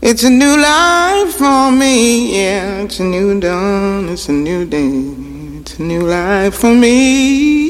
It's a new life for me, yeah. It's a new dawn, it's a new day. It's a new life for me.